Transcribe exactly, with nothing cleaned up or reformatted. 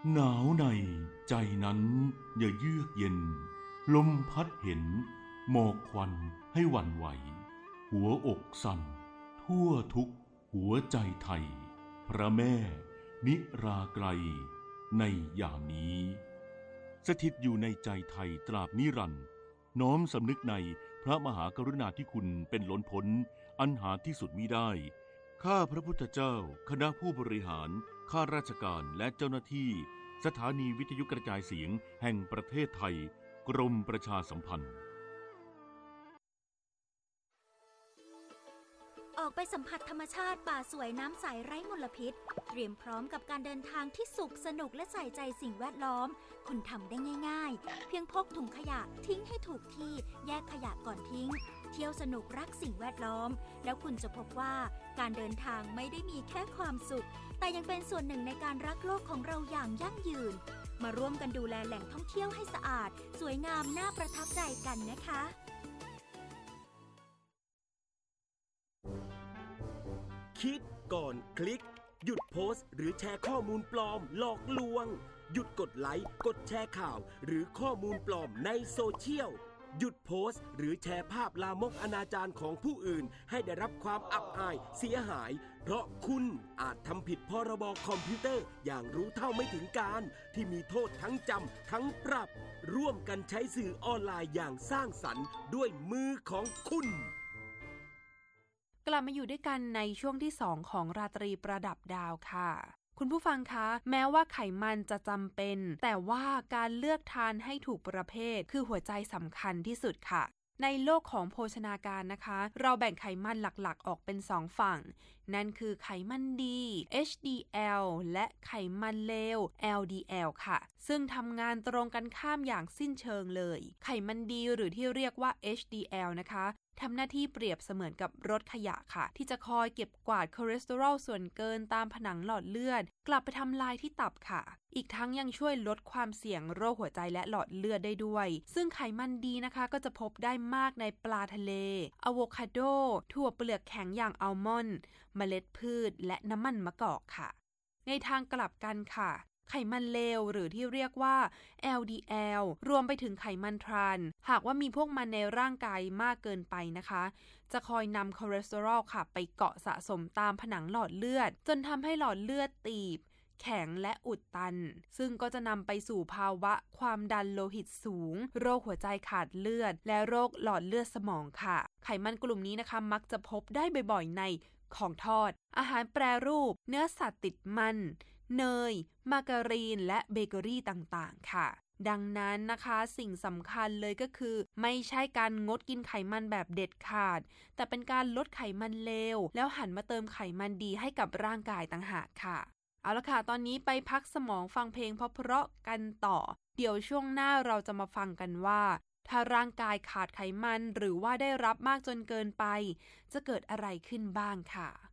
หนาวในใจนั้นอย่าเยือกเย็นลมพัดเห็นหมอกควันให้หวั่นไหวหัวอกสั่นทั่วทุกหัวใจไทยพระแม่นิราไกลในยามนี้สถิตอยู่ในใจไทยตราบนิรันดร์น้อมสำนึกในพระมหากรุณาธิคุณเป็นล้นพ้นอันหาที่สุดมิได้ข้าพระพุทธเจ้าคณะผู้บริหารข้าราชการและเจ้าหน้าที่สถานีวิทยุกระจายเสียงแห่งประเทศไทยกรมประชาสัมพันธ์ออกไปสัมผัสธรรมชาติป่าสวยน้ำใสไร้มลพิษเตรียมพร้อมกับการเดินทางที่สุขสนุกและใส่ใจสิ่งแวดล้อมคุณทำได้ง่ายๆเพียงพกถุงขยะทิ้งให้ถูกที่แยกขยะก่อนทิ้งเที่ยวสนุกรักสิ่งแวดล้อมแล้วคุณจะพบว่าการเดินทางไม่ได้มีแค่ความสุขแต่ยังเป็นส่วนหนึ่งในการรักโลกของเราอย่างยั่งยืนมาร่วมกันดูแลแหล่งท่องเที่ยวให้สะอาดสวยงามน่าประทับใจกันนะคะคิดก่อนคลิกหยุดโพสต์หรือแชร์ข้อมูลปลอมหลอกลวงหยุดกดไลค์กดแชร์ข่าวหรือข้อมูลปลอมในโซเชียลหยุดโพสต์หรือแชร์ภาพลามกอนาจารของผู้อื่นให้ได้รับความอับอายเสียหายเพราะคุณอาจทำผิดพรบคอมพิวเตอร์อย่างรู้เท่าไม่ถึงการที่มีโทษทั้งจำทั้งปรับร่วมกันใช้สื่อออนไลน์อย่างสร้างสรรค์ด้วยมือของคุณกลับมาอยู่ด้วยกันในช่วงที่สองของราตรีประดับดาวค่ะคุณผู้ฟังคะแม้ว่าไขมันจะจำเป็นแต่ว่าการเลือกทานให้ถูกประเภทคือหัวใจสำคัญที่สุดค่ะในโลกของโภชนาการนะคะเราแบ่งไขมันหลักๆออกเป็นสองฝั่งนั่นคือไขมันดี เอช ดี แอล และไขมันเลว แอล ดี แอล ค่ะซึ่งทำงานตรงกันข้ามอย่างสิ้นเชิงเลยไขมันดีหรือที่เรียกว่า เอช ดี แอล นะคะทำหน้าที่เปรียบเสมือนกับรถขยะค่ะที่จะคอยเก็บกวาดคอเลสเตอรอลส่วนเกินตามผนังหลอดเลือดกลับไปทำลายที่ตับค่ะอีกทั้งยังช่วยลดความเสี่ยงโรคหัวใจและหลอดเลือดได้ด้วยซึ่งไขมันดีนะคะก็จะพบได้มากในปลาทะเลอะโวคาโดถั่วเปลือกแข็งอย่างอัลมอนด์เมล็ดพืชและน้ำมันมะกอกค่ะในทางกลับกันค่ะไขมันเลวหรือที่เรียกว่า แอล ดี แอล รวมไปถึงไขมันทรานหากว่ามีพวกมันในร่างกายมากเกินไปนะคะจะคอยนำคอเลสเตอรอลค่ะไปเกาะสะสมตามผนังหลอดเลือดจนทำให้หลอดเลือดตีบแข็งและอุดตันซึ่งก็จะนำไปสู่ภาวะความดันโลหิตสูงโรคหัวใจขาดเลือดและโรคหลอดเลือดสมองค่ะไขมันกลุ่มนี้นะคะมักจะพบได้บ่อยๆในของทอดอาหารแปรรูปเนื้อสัตว์ติดมันเนยมาการีนและเบเกอรี่ต่างๆค่ะดังนั้นนะคะสิ่งสำคัญเลยก็คือไม่ใช่การงดกินไขมันแบบเด็ดขาดแต่เป็นการลดไขมันเลวแล้วหันมาเติมไขมันดีให้กับร่างกายต่างหากค่ะเอาละค่ะตอนนี้ไปพักสมองฟังเพลงเพราะๆกันต่อเดี๋ยวช่วงหน้าเราจะมาฟังกันว่าถ้าร่างกายขาดไขมันหรือว่าได้รับมากจนเกินไปจะเกิดอะไรขึ้นบ้างค่ะ